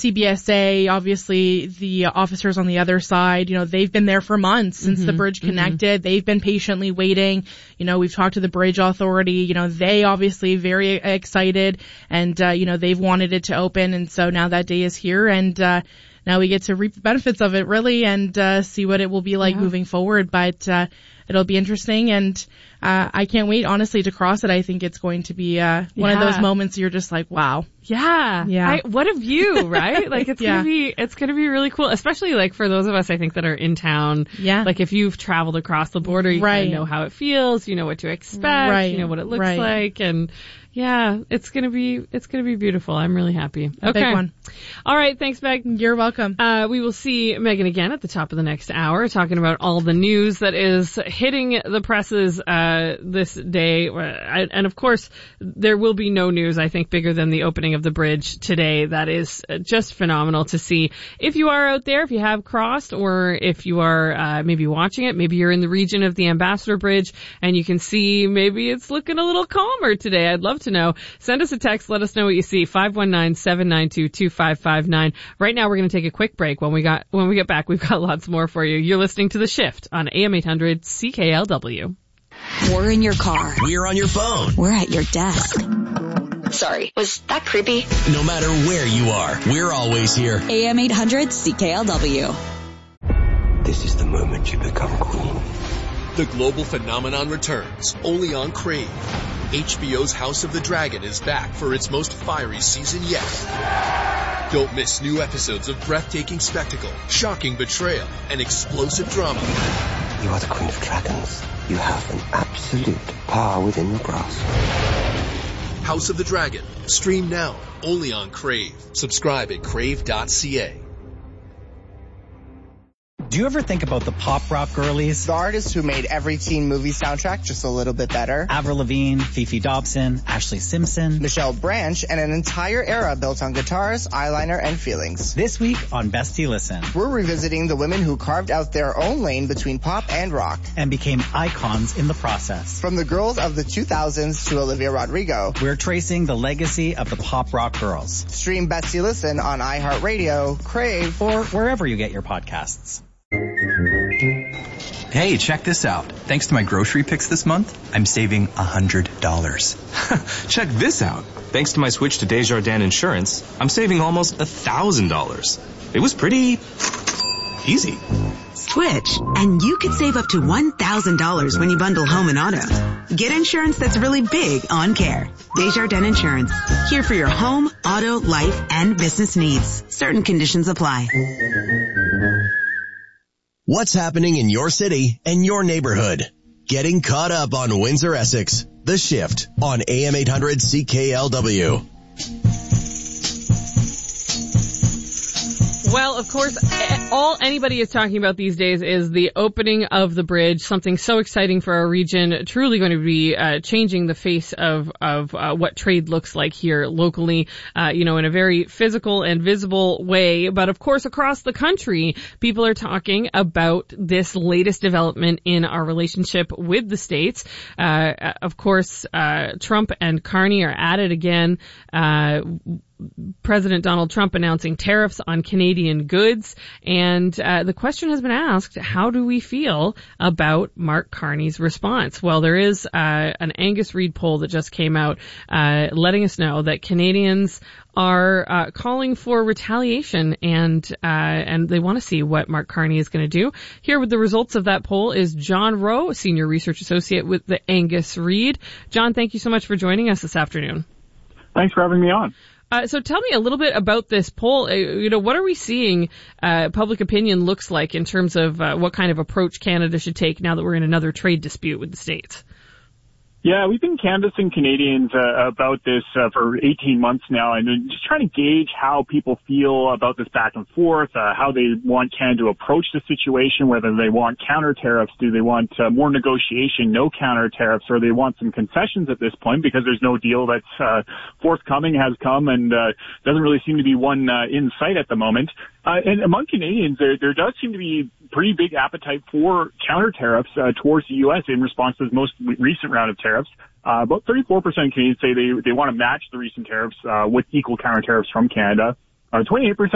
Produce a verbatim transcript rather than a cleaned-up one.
C B S A, obviously the officers on the other side, you know, they've been there for months since mm-hmm. the bridge connected. Mm-hmm. They've been patiently waiting. You know, we've talked to the bridge authority. You know, they obviously very excited, and, uh, you know, they've wanted it to open. And so now that day is here, and, uh, now we get to reap the benefits of it, really, and uh, see what it will be like yeah. moving forward. But uh, it'll be interesting, and uh, I can't wait, honestly, to cross it. I think it's going to be uh, one yeah. of those moments you're just like, wow. Yeah. Yeah. I, what a view, right? Like, it's yeah. gonna be, it's gonna be really cool, especially like for those of us, I think, that are in town. Yeah. Like, if you've traveled across the border, you right. kind of know how it feels, you know what to expect, right. you know what it looks right. like, and yeah, it's gonna be, it's gonna be beautiful. I'm really happy. A okay. big one. All right. Thanks, Meg. You're welcome. Uh, we will see Megan again at the top of the next hour, talking about all the news that is hitting the presses, uh, this day. And of course, there will be no news, I think, bigger than the opening of the bridge today. That is just phenomenal to see. If you are out there, if you have crossed, or if you are, uh, maybe watching it, maybe you're in the region of the Ambassador Bridge and you can see maybe it's looking a little calmer today. I'd love to to know. Send us a text. Let us know what you see. five one nine, seven nine two, two five five nine. Right now, we're going to take a quick break. When we got when we get back, we've got lots more for you. You're listening to The Shift on A M eight hundred C K L W. We're in your car. We're on your phone. We're at your desk. Sorry, was that creepy? No matter where you are, we're always here. A M eight hundred C K L W. This is the moment you become queen. The global phenomenon returns, only on Crave. H B O's House of the Dragon is back for its most fiery season yet. Don't miss new episodes of breathtaking spectacle, shocking betrayal, and explosive drama. You are the Queen of Dragons. You have an absolute power within your grasp. House of the Dragon. Stream now, only on Crave. Subscribe at crave dot c a. Do you ever think about the pop rock girlies? The artists who made every teen movie soundtrack just a little bit better. Avril Lavigne, Fifi Dobson, Ashley Simpson, Michelle Branch, and an entire era built on guitars, eyeliner, and feelings. This week on Bestie Listen, we're revisiting the women who carved out their own lane between pop and rock. And became icons in the process. From the girls of the two thousands to Olivia Rodrigo, we're tracing the legacy of the pop rock girls. Stream Bestie Listen on iHeartRadio, Crave, or wherever you get your podcasts. Hey, check this out. Thanks to my grocery picks this month, I'm saving one hundred dollars. Check this out. Thanks to my switch to Desjardins Insurance, I'm saving almost one thousand dollars. It was pretty easy. Switch, and you could save up to one thousand dollars when you bundle home and auto. Get insurance that's really big on care. Desjardins Insurance. Here for your home, auto, life, and business needs. Certain conditions apply. What's happening in your city and your neighborhood? Getting caught up on Windsor Essex. The Shift on A M eight hundred C K L W. Well, of course, all anybody is talking about these days is the opening of the bridge, something so exciting for our region, truly going to be uh, changing the face of of uh, what trade looks like here locally, uh, you know, in a very physical and visible way. But of course, across the country, people are talking about this latest development in our relationship with the states. Uh, of course, uh, Trump and Carney are at it again. Uh, President Donald Trump announcing tariffs on Canadian goods. And uh, the question has been asked, how do we feel about Mark Carney's response? Well, there is uh, an Angus Reid poll that just came out uh, letting us know that Canadians are uh, calling for retaliation, and uh, and they want to see what Mark Carney is going to do. Here with the results of that poll is John Rowe, Senior Research Associate with the Angus Reid. John, thank you so much for joining us this afternoon. Thanks for having me on. Uh, so tell me a little bit about this poll. Uh, you know, what are we seeing uh, public opinion looks like in terms of uh, what kind of approach Canada should take now that we're in another trade dispute with the States? Yeah, we've been canvassing Canadians uh, about this uh, for eighteen months now, and just trying to gauge how people feel about this back and forth, uh, how they want Canada to approach the situation, whether they want counter tariffs, do they want uh, more negotiation, no counter tariffs, or they want some concessions at this point because there's no deal that's uh, forthcoming, has come, and uh, doesn't really seem to be one uh, in sight at the moment. Uh, and among Canadians, there, there does seem to be pretty big appetite for counter tariffs uh, towards the U S in response to the most recent round of tariffs. Uh, about thirty-four percent of Canadians say they, they want to match the recent tariffs uh, with equal counter tariffs from Canada. Uh, twenty-eight percent